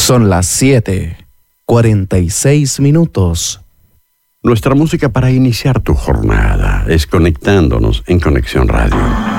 Son las 7:46. Nuestra música para iniciar tu jornada es conectándonos en Conexión Radio.